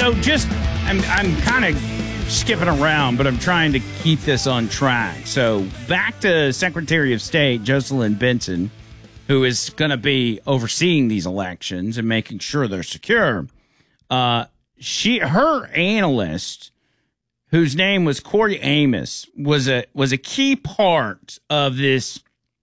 So I'm kind of skipping around, but I'm trying to keep this on track. So back to Secretary of State Jocelyn Benson, who is going to be overseeing these elections and making sure they're secure. Her analyst, whose name was Corey Amos, was a key part of this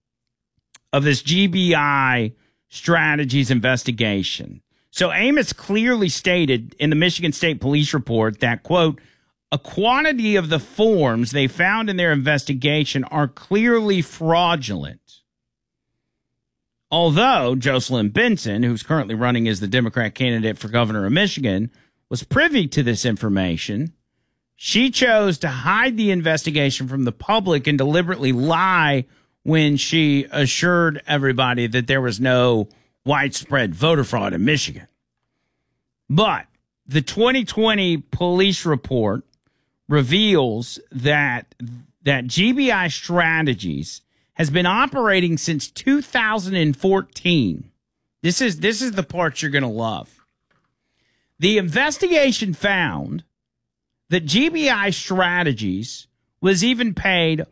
GBI Strategies investigation. So Amos clearly stated in the Michigan State Police report that, quote, a quantity of the forms they found in their investigation are clearly fraudulent. Although Jocelyn Benson, who's currently running as the Democrat candidate for governor of Michigan, was privy to this information, she chose to hide the investigation from the public and deliberately lie when she assured everybody that there was no widespread voter fraud in Michigan. But the 2020 police report reveals that GBI Strategies has been operating since 2014. This is the part you're going to love. The investigation found that GBI Strategies was even paid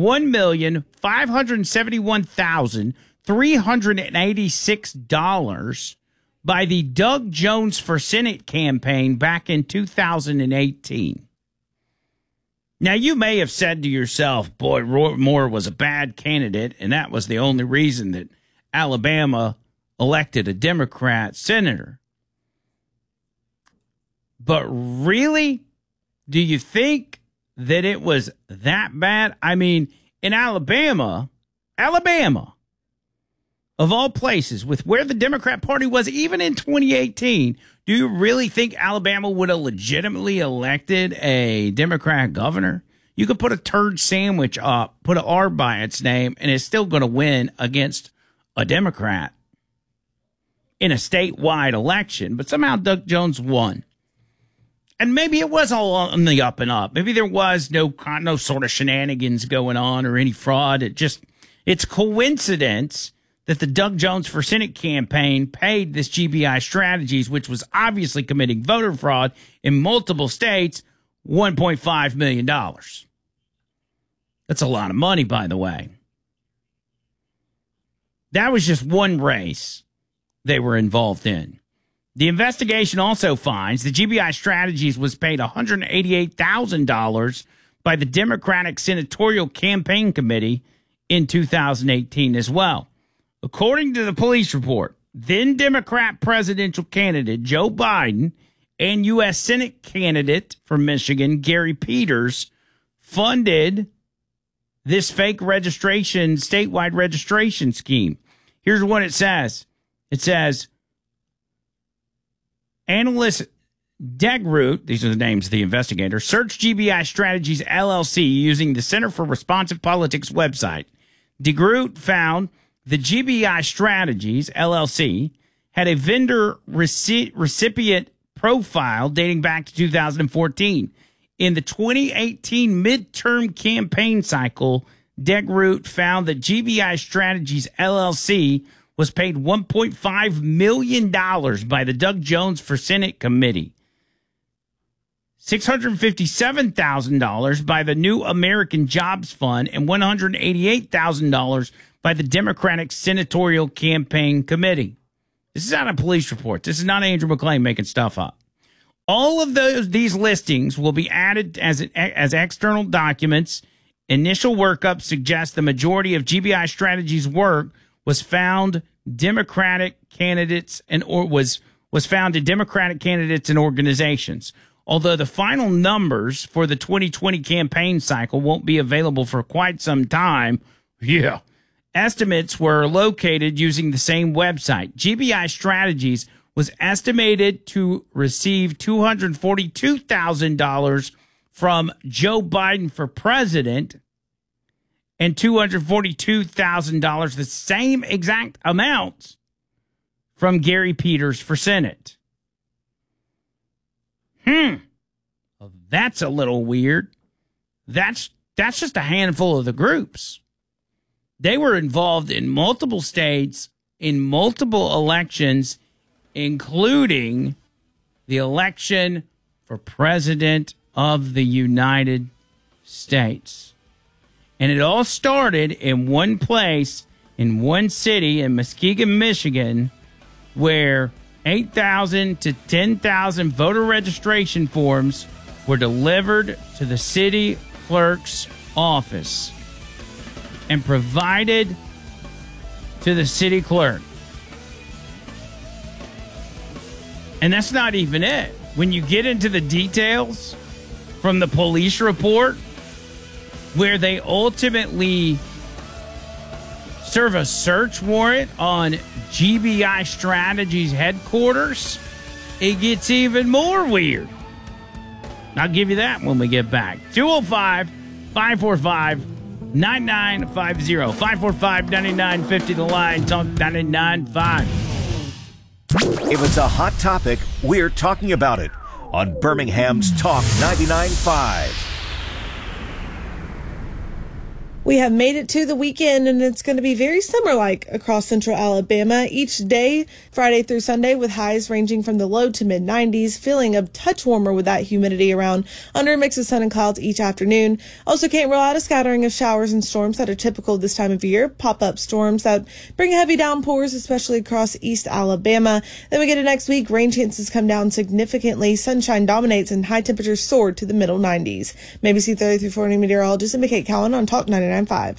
$1,571,386 by the Doug Jones for Senate campaign back in 2018. Now, you may have said to yourself, boy, Roy Moore was a bad candidate, and that was the only reason that Alabama elected a Democrat senator. But really, do you think that it was that bad? I mean, in Alabama, of all places, with where the Democrat Party was even in 2018, do you really think Alabama would have legitimately elected a Democrat governor? You could put a turd sandwich up, put an R by its name, and it's still going to win against a Democrat in a statewide election. But somehow Doug Jones won. And maybe it was all on the up and up. Maybe there was no sort of shenanigans going on or any fraud. It's coincidence that the Doug Jones for Senate campaign paid this GBI Strategies, which was obviously committing voter fraud in multiple states, $1.5 million. That's a lot of money, by the way. That was just one race they were involved in. The investigation also finds that GBI Strategies was paid $188,000 by the Democratic Senatorial Campaign Committee in 2018 as well. According to the police report, then Democrat presidential candidate Joe Biden and U.S. Senate candidate from Michigan, Gary Peters, funded this fake statewide registration scheme. Here's what it says. It says, analyst DeGroot, these are the names of the investigators, searched GBI Strategies LLC using the Center for Responsive Politics website. DeGroot found the GBI Strategies LLC had a vendor recipient profile dating back to 2014. In the 2018 midterm campaign cycle, DeGroot found that GBI Strategies LLC was paid $1.5 million by the Doug Jones for Senate committee, $657,000 by the New American Jobs Fund, and $188,000 by the Democratic Senatorial Campaign Committee. This is not a police report. This is not Andrew McClain making stuff up. All of these listings will be added as external documents. Initial workup suggests the majority of GBI Strategies' work was found Democratic candidates was found in Democratic candidates and organizations. Although the final numbers for the 2020 campaign cycle won't be available for quite some time, estimates were located using the same website. GBI Strategies was estimated to receive $242,000 from Joe Biden for president and $242,000, the same exact amount, from Gary Peters for Senate. Well, that's a little weird. That's just a handful of the groups. They were involved in multiple states, in multiple elections, including the election for President of the United States. And it all started in one place, in one city in Muskegon, Michigan, where 8,000 to 10,000 voter registration forms were delivered to the city clerk's office and provided to the city clerk. And that's not even it. When you get into the details from the police report, where they ultimately serve a search warrant on GBI Strategies headquarters, it gets even more weird. I'll give you that when we get back. 205-545-9950. 545-9950, the line, talk 99.5. If it's a hot topic, we're talking about it on Birmingham's Talk 99.5. We have made it to the weekend, and it's going to be very summer-like across central Alabama each day, Friday through Sunday, with highs ranging from the low to mid-90s, feeling a touch warmer with that humidity around under a mix of sun and clouds each afternoon. Also can't rule out a scattering of showers and storms that are typical this time of year, pop-up storms that bring heavy downpours, especially across East Alabama. Then we get to next week, rain chances come down significantly, sunshine dominates, and high temperatures soar to the middle 90s. Maybe see 30 through 40 meteorologist and McKay Cowan on Talk 99.5.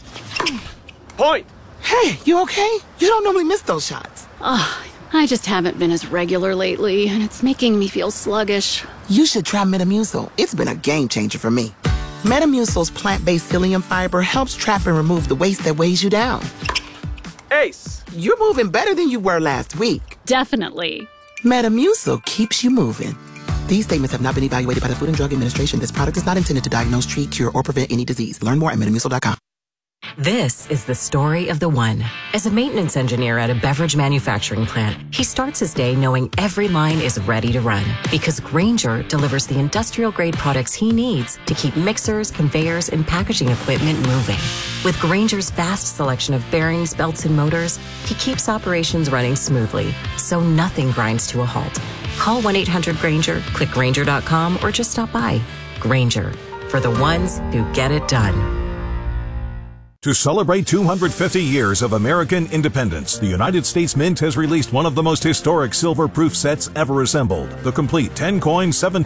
Point. Hey, you okay? You don't normally miss those shots. I just haven't been as regular lately, and it's making me feel sluggish. You should try Metamucil. It's been a game changer for me. Metamucil's plant-based psyllium fiber helps trap and remove the waste that weighs you down. Ace. You're moving better than you were last week. Definitely. Metamucil keeps you moving. These statements have not been evaluated by the Food and Drug Administration. This product is not intended to diagnose, treat, cure, or prevent any disease. Learn more at Metamucil.com. This is the story of the one. As a maintenance engineer at a beverage manufacturing plant, he starts his day knowing every line is ready to run because Grainger delivers the industrial-grade products he needs to keep mixers, conveyors, and packaging equipment moving. With Grainger's vast selection of bearings, belts, and motors, he keeps operations running smoothly, so nothing grinds to a halt. Call 1-800-GRAINGER, click Grainger.com, or just stop by. Grainger, for the ones who get it done. To celebrate 250 years of American independence, the United States Mint has released one of the most historic silver-proof sets ever assembled, the complete 10-coin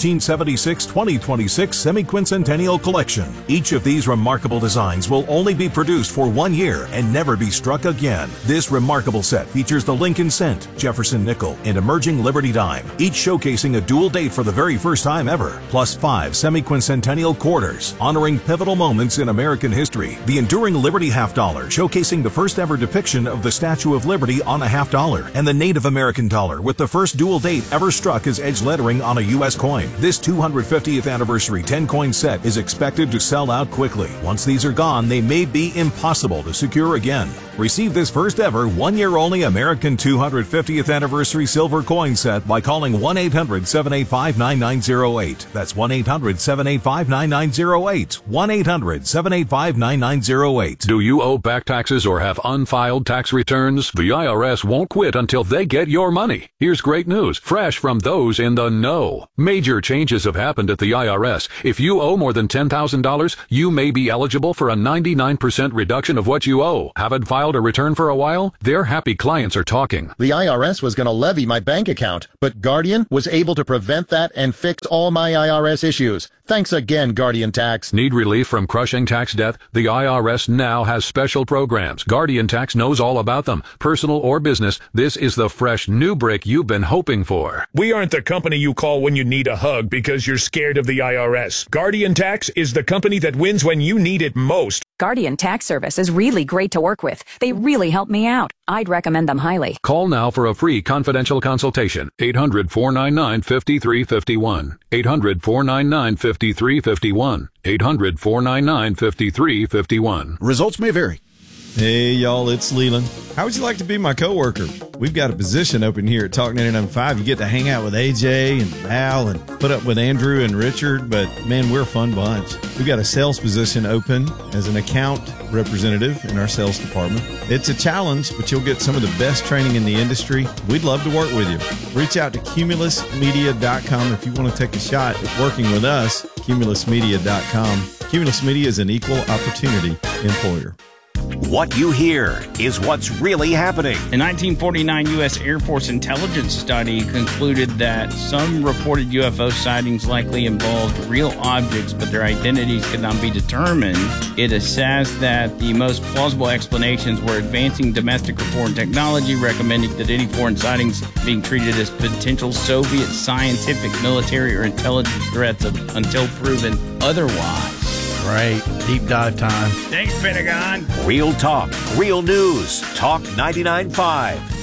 1776-2026 Semi-Quincentennial Collection. Each of these remarkable designs will only be produced for 1 year and never be struck again. This remarkable set features the Lincoln Cent, Jefferson Nickel, and emerging Liberty Dime, each showcasing a dual date for the very first time ever, plus 5 Semi-Quincentennial Quarters, honoring pivotal moments in American history. The enduring Liberty half dollar, showcasing the first ever depiction of the Statue of Liberty on a half dollar, and the Native American dollar with the first dual date ever struck as edge lettering on a U.S. coin. This 250th anniversary 10-coin set is expected to sell out quickly. Once these are gone, they may be impossible to secure again. Receive this first ever 1 year only American 250th anniversary silver coin set by calling 1-800-785-9908. That's 1-800-785-9908. 1-800-785-9908. Do you owe back taxes or have unfiled tax returns? The IRS won't quit until they get your money. Here's great news, fresh from those in the know. Major changes have happened at the IRS. If you owe more than $10,000, you may be eligible for a 99% reduction of what you owe. Haven't filed a return for a while? Their happy clients are talking. The IRS was going to levy my bank account, but Guardian was able to prevent that and fix all my IRS issues. Thanks again, Guardian Tax. Need relief from crushing tax debt? The IRS now has special programs. Guardian Tax knows all about them. Personal or business, this is the fresh new brick you've been hoping for. We aren't the company you call when you need a hug because you're scared of the IRS. Guardian Tax is the company that wins when you need it most. Guardian Tax Service is really great to work with. They really help me out. I'd recommend them highly. Call now for a free confidential consultation. 800-499-5351. 800-499-5351. 800-499-5351. Results may vary. Hey, y'all, it's Leland. How would you like to be my coworker? We've got a position open here at Talk 99.5. You get to hang out with AJ and Val and put up with Andrew and Richard, but man, we're a fun bunch. We've got a sales position open as an account representative in our sales department. It's a challenge, but you'll get some of the best training in the industry. We'd love to work with you. Reach out to cumulusmedia.com if you want to take a shot at working with us, cumulusmedia.com. Cumulus Media is an equal opportunity employer. What you hear is what's really happening. A 1949 U.S. Air Force intelligence study concluded that some reported UFO sightings likely involved real objects, but their identities could not be determined. It assessed that the most plausible explanations were advancing domestic or foreign technology, recommending that any foreign sightings being treated as potential Soviet scientific, military, or intelligence threats until proven otherwise. Great. Deep dive time. Thanks, Pentagon. Real talk, real news. Talk 99.5.